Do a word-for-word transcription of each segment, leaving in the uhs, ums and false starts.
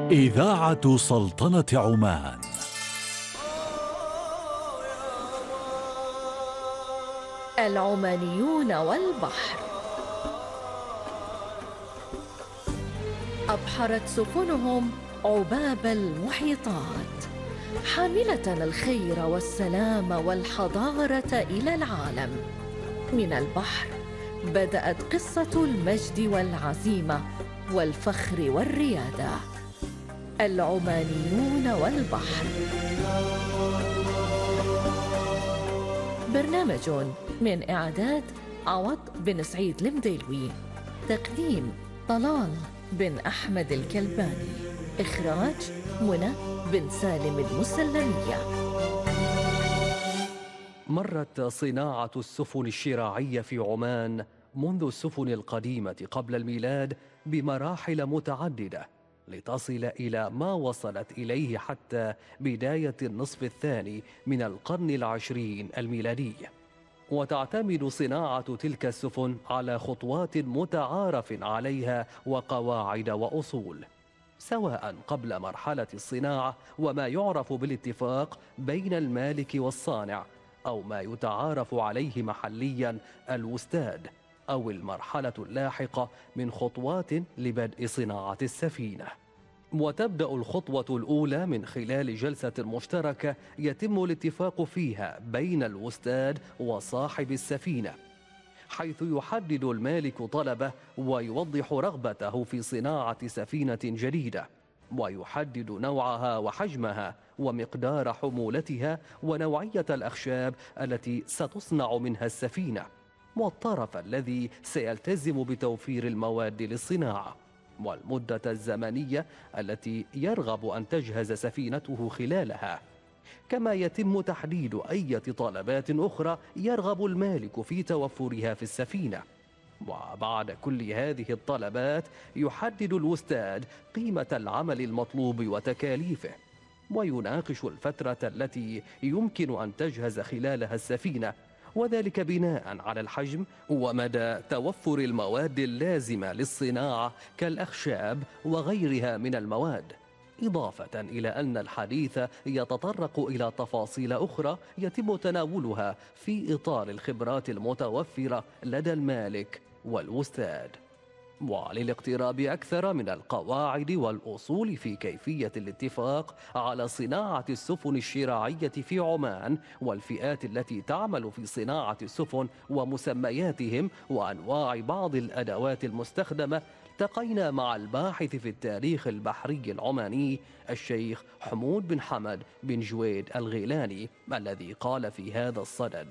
إذاعة سلطنة عمان. العمانيون والبحر. أبحرت سفنهم عباب المحيطات حاملة الخير والسلام والحضارة إلى العالم. من البحر بدأت قصة المجد والعزيمة والفخر والريادة. العمانيون والبحر، برنامج من إعداد عوض بن سعيد المديلوي، تقديم طلال بن أحمد الكلباني، إخراج منى بن سالم المسلمية. مرت صناعة السفن الشراعية في عمان منذ السفن القديمة قبل الميلاد بمراحل متعددة لتصل إلى ما وصلت إليه حتى بداية النصف الثاني من القرن العشرين الميلادي. وتعتمد صناعة تلك السفن على خطوات متعارف عليها وقواعد وأصول، سواء قبل مرحلة الصناعة وما يعرف بالاتفاق بين المالك والصانع، أو ما يتعارف عليه محليا الوستاد، أو المرحلة اللاحقة من خطوات لبدء صناعة السفينة. وتبدأ الخطوة الأولى من خلال جلسة مشتركة يتم الاتفاق فيها بين الوستاد وصاحب السفينة، حيث يحدد المالك طلبه ويوضح رغبته في صناعة سفينة جديدة، ويحدد نوعها وحجمها ومقدار حمولتها ونوعية الأخشاب التي ستصنع منها السفينة، والطرف الذي سيلتزم بتوفير المواد للصناعة، والمدة الزمنية التي يرغب أن تجهز سفينته خلالها. كما يتم تحديد أي طلبات أخرى يرغب المالك في توفرها في السفينة. وبعد كل هذه الطلبات يحدد الوستاد قيمة العمل المطلوب وتكاليفه، ويناقش الفترة التي يمكن أن تجهز خلالها السفينة، وذلك بناء على الحجم ومدى توفر المواد اللازمة للصناعة كالأخشاب وغيرها من المواد، إضافة إلى أن الحديث يتطرق إلى تفاصيل أخرى يتم تناولها في إطار الخبرات المتوفرة لدى المالك والوستاد. وللاقتراب أكثر من القواعد والأصول في كيفية الاتفاق على صناعة السفن الشراعية في عمان، والفئات التي تعمل في صناعة السفن ومسمياتهم وأنواع بعض الأدوات المستخدمة، التقينا مع الباحث في التاريخ البحري العماني الشيخ حمود بن حمد بن جويد الغيلاني، الذي قال في هذا الصدد: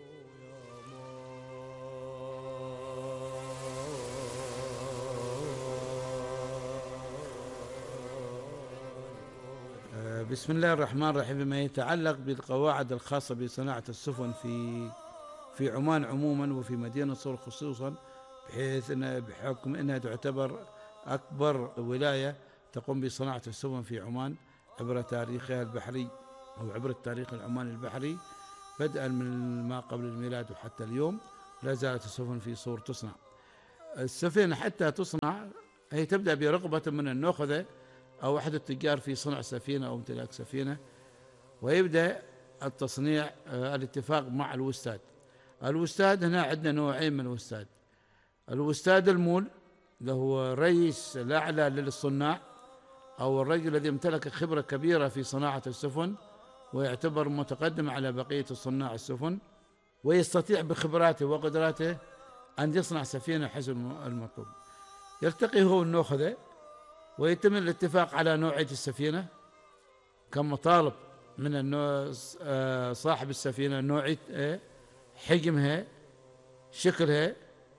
بسم الله الرحمن الرحيم. بما يتعلق بالقواعد الخاصة بصناعة السفن في في عمان عموما وفي مدينة صور خصوصا، بحيث أن بحكم أنها تعتبر أكبر ولاية تقوم بصناعة السفن في عمان عبر تاريخها البحري أو عبر التاريخ العماني البحري، بدءا من ما قبل الميلاد وحتى اليوم لا زالت السفن في صور تصنع. السفينة حتى تصنع هي تبدأ برغبة من النخبة أو أحد التجار في صنع سفينة أو امتلاك سفينة، ويبدأ التصنيع الاتفاق مع الوستاد. الوستاد هنا عندنا نوعين من الوستاد: الوستاد المول اللي هو رئيس الأعلى للصناع أو الرجل الذي امتلك خبرة كبيرة في صناعة السفن ويعتبر متقدم على بقية صناع السفن، ويستطيع بخبراته وقدراته أن يصنع سفينة حسب المطلوب. يلتقي هو النخبة ويتم الاتفاق على نوعية السفينة كمطالب من النوع صاحب السفينة، نوعية حجمها، شكلها،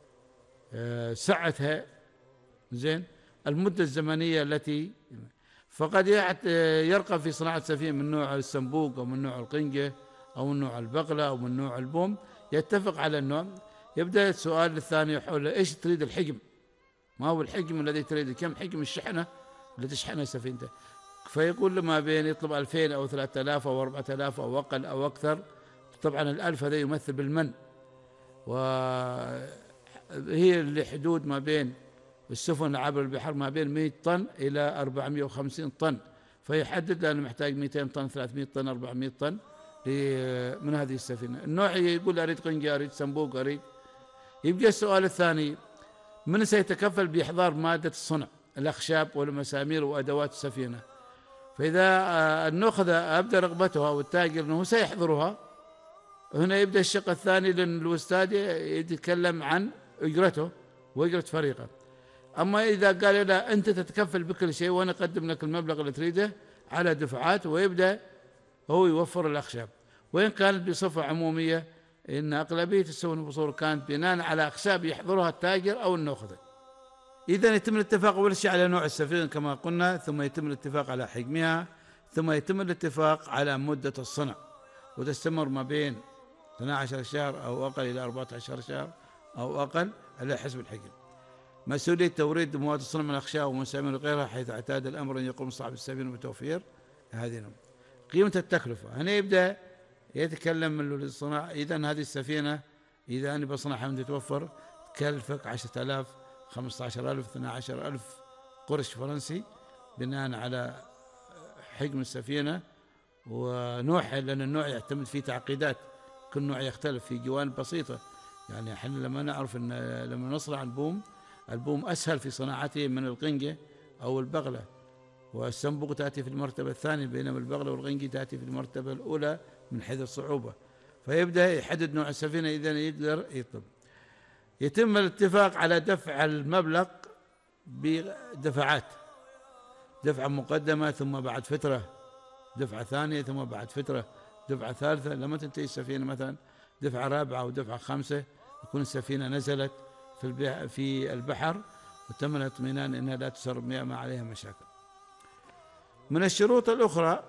سعتها، زين، المدة الزمنية التي. فقد يرقى في صناعة سفينة من نوع السنبوق أو من نوع القنجة أو من نوع البقلة أو من نوع البوم، يتفق على النوع. يبدأ السؤال الثاني حول إيش تريد الحجم، ما هو الحجم الذي تريد، كم حجم الشحنة التي تشحنها سفينته. فيقول ما بين يطلب ألفين أو ثلاثة آلاف أو أربعة آلاف أو أقل أو أكثر. طبعا الألف هذا يمثل بالمن، وهي اللي حدود ما بين السفن عبر البحر ما بين مئة طن إلى أربعمئة وخمسين طن، فيحدد لأنه محتاج مئتين طن، ثلاثمئة طن، أربعمئة طن من هذه السفينة. النوع يقول أريد قنجة، أريد صنبوق، أريد. يبقى السؤال الثاني: من سيتكفل بإحضار مادة الصنع، الأخشاب والمسامير وأدوات السفينة؟ فإذا النخذة أبدى رغبتها والتاجر أنه سيحضرها، هنا يبدأ الشق الثاني، لأن الوستاد يتكلم عن أجرته وأجرة فريقه. أما إذا قال لا أنت تتكفل بكل شيء وأنا أقدم لك المبلغ اللي تريده على دفعات، ويبدأ هو يوفر الأخشاب. وإن كانت بصفة عمومية، إن أغلبية السفن البصور كانت بناء على أخشاب يحضرها التاجر أو الناخذة. إذا يتم الاتفاق أول شيء على نوع السفينة كما قلنا، ثم يتم الاتفاق على حجمها، ثم يتم الاتفاق على مدة الصنع، وتستمر ما بين اثنا عشر شهر أو أقل إلى أربعة عشر شهر أو أقل على حسب الحجم. مسؤولية توريد مواد الصنع من الأخشاب ومسامير وغيرها، حيث اعتاد الأمر أن يقوم صاحب السفينة بتوفير هذه الأمور. قيمة التكلفة هنا يبدأ يتكلم من الصناعة. إذا هذه السفينة إذا أنا بصنعها من تتوفر تكلفك عشرة آلاف، خمسة عشر ألف، اثنا عشر ألف قرش فرنسي بناء على حجم السفينة ونوعها، لأن النوع يعتمد فيه تعقيدات، كل نوع يختلف في جوانب بسيطة. يعني احنا لما نعرف ان لما نصنع البوم، البوم اسهل في صناعته من القنجة او البغلة، والسنبوق تأتي في المرتبة الثانية، بينما البغلة والقنجة تأتي في المرتبة الأولى من حيث الصعوبة. فيبدأ يحدد نوع السفينة إذا يقدر يطلب. يتم الاتفاق على دفع المبلغ بدفعات، دفعة مقدمة ثم بعد فترة دفعة ثانية ثم بعد فترة دفعة ثالثة، لما تنتهي السفينة مثلا دفعة رابعة أو دفعة خامسة يكون السفينة نزلت في في البحر وتم الاطمئنان أنها لا تسرب مياه ما عليها مشاكل. من الشروط الأخرى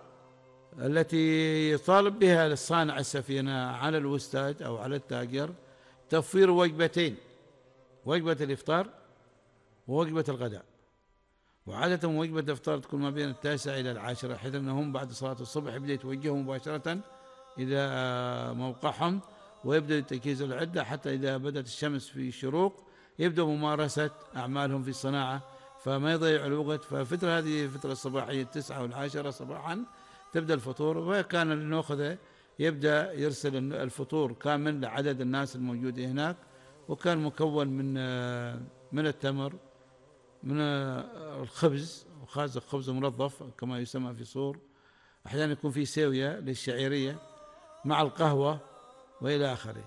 التي يطالب بها للصانع السفينة على الوستاج أو على التاجر توفير وجبتين، وجبة الإفطار ووجبة الغداء. وعادة وجبة الإفطار تكون ما بين التاسعة إلى العاشرة، حيث أنهم بعد صلاة الصبح يبدأ يتوجهوا مباشرة إلى موقعهم ويبدأ تجهيز العدة، حتى إذا بدأت الشمس في الشروق يبدأ ممارسة أعمالهم في الصناعة، فما يضيع الوقت. ففترة هذه الفترة الصباحية التسعة والعاشرة صباحا تبدأ الفطور، وكان الناخذة يبدأ يرسل الفطور كامل لعدد الناس الموجودة هناك، وكان مكون من من التمر، من الخبز، وخاصة خبز منظف كما يسمى في صور، أحيانا يكون في سوية للشعيرية مع القهوة وإلى آخره.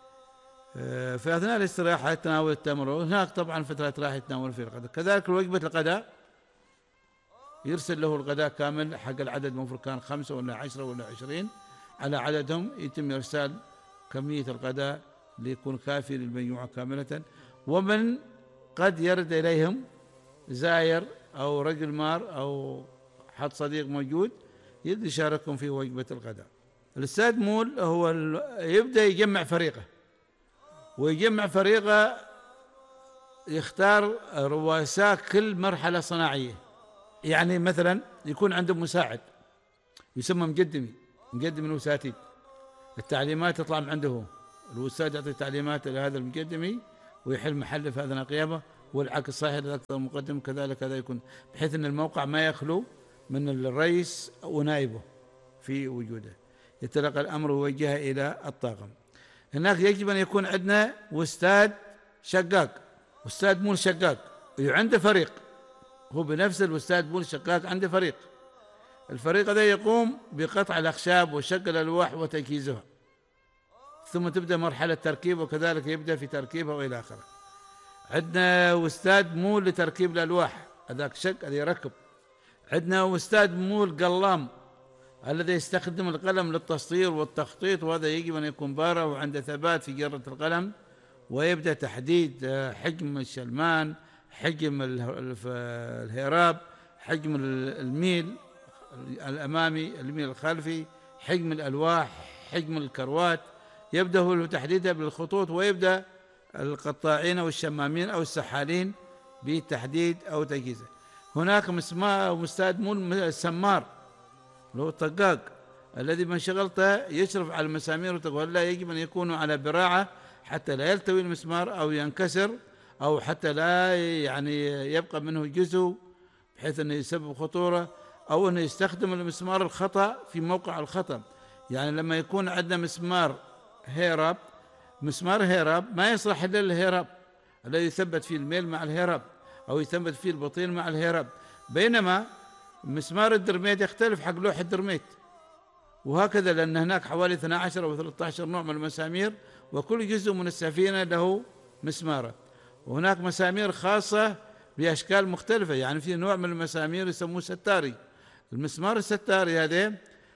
في أثناء الاستراحة يتناول التمر، وهناك طبعا فترة راح يتناول في الغداء. كذلك وجبة الغداء يرسل له الغداء كامل حق العدد، المفروض كان خمسة ولا عشرة ولا عشرين على عددهم، يتم إرسال كمية الغداء ليكون كافي للمجموعة كاملة. ومن قد يرد إليهم زائر أو رجل مار أو حد صديق موجود يقدر يشاركهم في وجبة الغداء. الأستاذ مول هو يبدأ يجمع فريقه، ويجمع فريقه يختار رؤساء كل مرحلة صناعية. يعني مثلا يكون عنده مساعد يسمى مقدمي، مقدم الوساتيد، التعليمات تطلع من عنده هو، الوساد يعطي تعليمات لهذا المقدمي ويحل محله في هذا القيامة، والعكس صحيح لأكثر المقدم كذلك. هذا يكون بحيث أن الموقع ما يخلو من الرئيس ونائبه في وجوده، يتلقى الأمر ويوجهه إلى الطاقم. هناك يجب أن يكون عندنا وستاد شقاق، وستاد مول شقاق، وعنده فريق، هو بنفس الوستاد مول شقاق عنده فريق. الفريق هذا يقوم بقطع الأخشاب وشق الألواح وتجهيزها، ثم تبدأ مرحلة تركيب، وكذلك يبدأ في تركيبها وإلى آخره. عندنا وستاد مول لتركيب الألواح، هذاك شق هذا يركب. عندنا وستاد مول قلام الذي يستخدم القلم للتسطير والتخطيط، وهذا يجب أن يكون بارع وعنده ثبات في جرة القلم، ويبدأ تحديد حجم الشلمان، حجم الهراب، حجم الميل الأمامي، الميل الخلفي، حجم الألواح، حجم الكروات، يبدأ هو تحديدها بالخطوط، ويبدأ القطاعين أو الشمامين أو السحالين بتحديد أو تجهيزه. هناك مستاد مول السمار اللي هو الطقاق الذي من شغلته يشرف على المسامير وتقول لا، يجب أن يكونوا على براعة حتى لا يلتوي المسمار أو ينكسر أو حتى لا يعني يبقى منه جزء بحيث أنه يسبب خطورة، أو أنه يستخدم المسمار الخطأ في موقع الخطأ. يعني لما يكون عندنا مسمار هيراب، مسمار هيراب ما يصلح إلا للهيراب الذي يثبت فيه الميل مع الهيراب، أو يثبت فيه البطين مع الهيراب، بينما مسمار الدرميت يختلف حق لوح الدرميت. وهكذا، لأن هناك حوالي اثنا عشر أو ثلاثة عشر نوع من المسامير، وكل جزء من السفينة له مسماره. وهناك مسامير خاصة بأشكال مختلفة، يعني في نوع من المسامير يسموه ستاري. المسمار الستاري هذا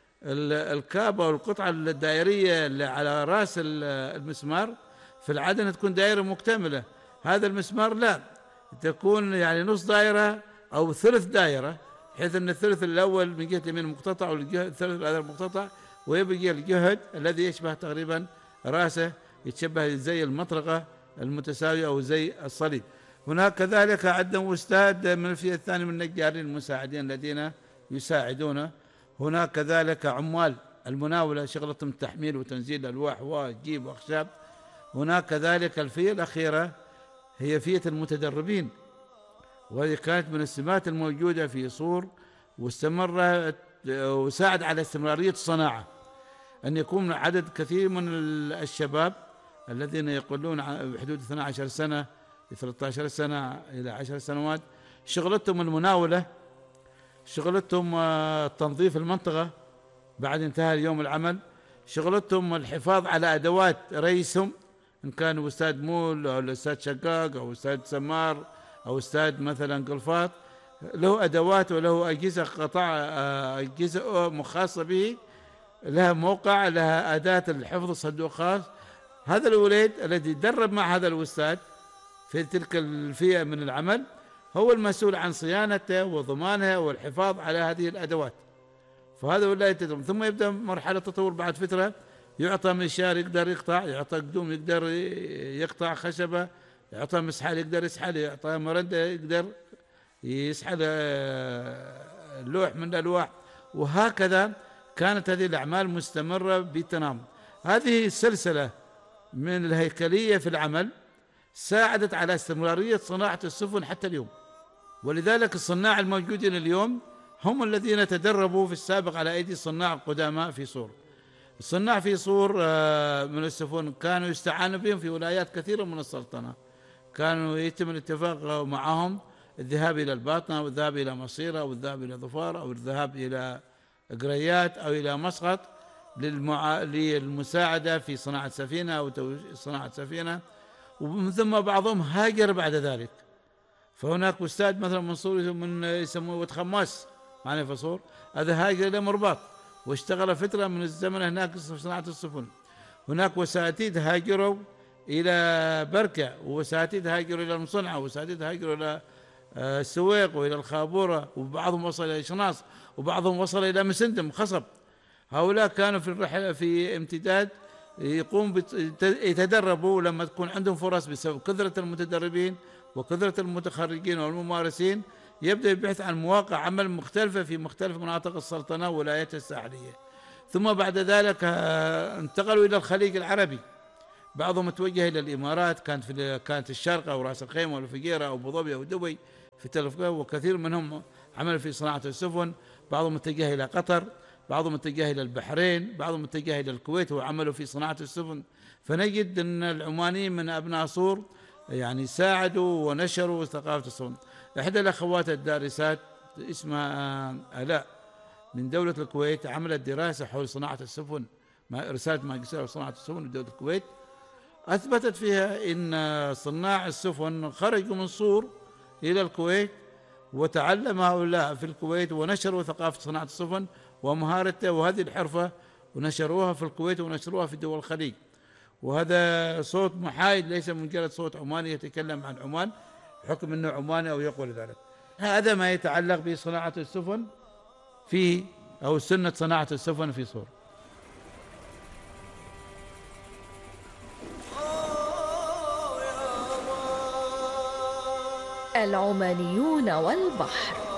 الكابة والقطعة الدائرية اللي على رأس المسمار في العادة أنها تكون دائرة مكتملة. هذا المسمار لا، تكون يعني نص دائرة أو ثلث دائرة، بحيث أن الثلث الأول من جهة اليمين مقتطع والثلث الآخر مقتطع، ويبقى الجهد الذي يشبه تقريبا رأسه، يتشبه زي المطرقة المتساوية أو زي الصليب. هناك كذلك عندنا أستاذ من الفئة الثانية من النجارين المساعدين الذين يساعدونه. هناك كذلك عمال المناولة شغلتهم تحميل وتنزيل ألواح وجيب وأخشاب. هناك كذلك الفئة الأخيرة هي فئة المتدربين، وهذه كانت من السمات الموجودة في صور، واستمر وساعد على استمرارية الصناعة، أن يكون عدد كثير من الشباب الذين يقولون بحدود اثنتي عشرة سنة ثلاثة عشر سنة إلى عشر سنوات، شغلتهم المناولة، شغلتهم تنظيف المنطقة بعد انتهاء يوم العمل، شغلتهم الحفاظ على أدوات رئيسهم، إن كانوا أستاذ مول أو أستاذ شقاق أو أستاذ سمار أو أستاذ مثلا قلفاط، له أدوات وله أجهزة قطع أجهزة خاصة به، لها موقع، لها أداة الحفظ، صندوق خاص. هذا الوليد الذي درب مع هذا الأستاذ في تلك الفئة من العمل هو المسؤول عن صيانته وضمانها والحفاظ على هذه الأدوات. فهذا ولا يتدرب، ثم يبدأ مرحلة تطور بعد فترة، يعطى منشار يقدر يقطع، يعطى قدوم يقدر يقطع خشبة، يعطى مسحال يقدر يسحل، يعطى مرندة يقدر يسحل اللوح من الألواح. وهكذا كانت هذه الأعمال مستمرة بتنام. هذه السلسلة من الهيكلية في العمل ساعدت على استمرارية صناعة السفن حتى اليوم. ولذلك الصناع الموجودين اليوم هم الذين تدربوا في السابق على أيدي الصناع القدامى في صور. الصناع في صور من السفن كانوا يستعانوا بهم في ولايات كثيرة من السلطنة، كانوا يتم الاتفاق معهم الذهاب إلى الباطنة والذهاب إلى مصيرة أو الذهاب إلى ظفار أو الذهاب إلى قريات أو إلى مسقط للمع... للمساعدة في صناعة سفينة أو صناعة سفينة، ومن ثم بعضهم هاجر بعد ذلك. فهناك أستاذ مثلا منصور من يسموه ود خماس معنا في صور، هذا هاجر إلى مرباط واشتغل فترة من الزمن هناك في صناعة السفن. هناك وساتيد هاجروا إلى بركة، ووساتيد هاجروا إلى المصنعة، ووساتيد هاجروا إلى السويق وإلى الخابورة، وبعضهم وصل إلى شناص، وبعضهم وصل إلى مسندم خصب. هؤلاء كانوا في الرحلة في امتداد يقوم يتدربوا لما تكون عندهم فرص بسبب كثرة المتدربين وكثرة المتخرجين والممارسين، يبدأ البحث عن مواقع عمل مختلفة في مختلف مناطق السلطنة وولاياتها الساحلية. ثم بعد ذلك انتقلوا إلى الخليج العربي، بعضهم توجه إلى الإمارات، كانت في كانت الشارقة أو رأس الخيمة والفجيرة أو أبو ظبي أو دبي في تلفقة، وكثير منهم عملوا في صناعة السفن. بعضهم اتجه إلى قطر، بعضهم اتجه إلى البحرين، بعضهم اتجه إلى الكويت وعملوا في صناعة السفن. فنجد أن العمانيين من أبناء صور يعني ساعدوا ونشروا ثقافة السفن. إحدى الأخوات الدارسات اسمها آلاء من دولة الكويت عملت دراسة حول صناعة السفن، رسالة ماجستير صناعة السفن في دولة الكويت، أثبتت فيها أن صناع السفن خرجوا من صور إلى الكويت وتعلم هؤلاء في الكويت ونشروا ثقافة صناعة السفن ومهارته وهذه الحرفة، ونشروها في الكويت ونشروها في دول الخليج. وهذا صوت محايد ليس مجرد صوت عماني يتكلم عن عمان بحكم أنه عماني أو يقول ذلك. هذا ما يتعلق بصناعة السفن في أو سنة صناعة السفن في صور. العمانيون والبحر.